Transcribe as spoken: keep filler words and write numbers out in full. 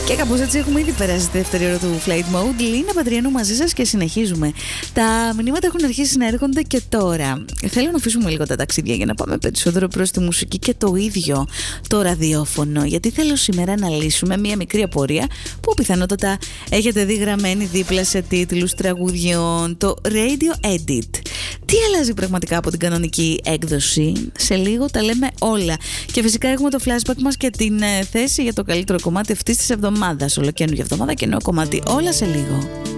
Και κάπως έτσι έχουμε ήδη περάσει τη δεύτερη ώρα του Flight Mode. Λίνα Πατριανού μαζί σας και συνεχίζουμε. Τα μηνύματα έχουν αρχίσει να έρχονται και τώρα. Θέλω να αφήσουμε λίγο τα ταξίδια για να πάμε περισσότερο προς τη μουσική και το ίδιο το ραδιόφωνο. Γιατί θέλω σήμερα να λύσουμε μία μικρή απορία που πιθανότατα έχετε δει γραμμένη δίπλα σε τίτλους τραγουδιών. Το Radio Edit. Τι αλλάζει πραγματικά από την κανονική έκδοση? Σε λίγο τα λέμε όλα. Και φυσικά έχουμε το flashback μας και την ε, θέση για το καλύτερο κομμάτι αυτής της εβδομάδας. Ολοκαίνουργια εβδομάδα και νέο κομμάτι. Όλα σε λίγο.